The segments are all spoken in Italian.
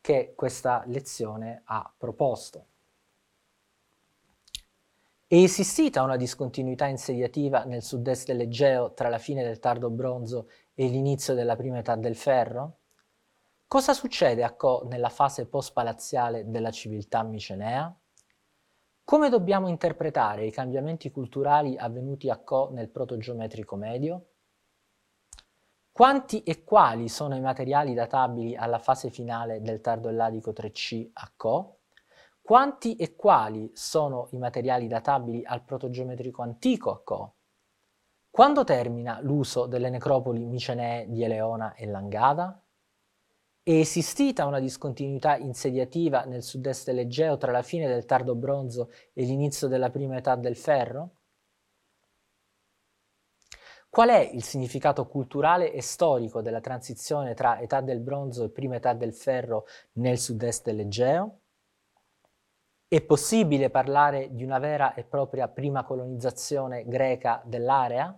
che questa lezione ha proposto. È esistita una discontinuità insediativa nel sud-est dell'Egeo tra la fine del tardo bronzo e l'inizio della prima età del ferro? Cosa succede a Co nella fase post-palaziale della civiltà micenea? Come dobbiamo interpretare i cambiamenti culturali avvenuti a Co nel protogeometrico medio? Quanti e quali sono i materiali databili alla fase finale del tardo elladico 3C a Co? Quanti e quali sono i materiali databili al protogeometrico antico a Co? Quando termina l'uso delle necropoli micenee di Eleona e Langada? È esistita una discontinuità insediativa nel sud-est dell'Egeo tra la fine del tardo bronzo e l'inizio della prima età del ferro? Qual è il significato culturale e storico della transizione tra età del bronzo e prima età del ferro nel sud-est dell'Egeo? È possibile parlare di una vera e propria prima colonizzazione greca dell'area?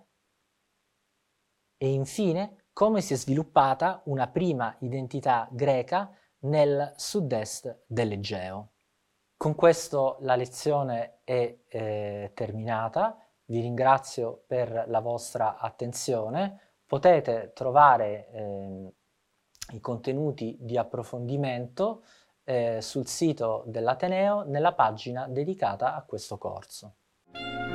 E infine, come si è sviluppata una prima identità greca nel sud-est dell'Egeo? Con questo la lezione è terminata. Vi ringrazio per la vostra attenzione. Potete trovare i contenuti di approfondimento sul sito dell'Ateneo nella pagina dedicata a questo corso.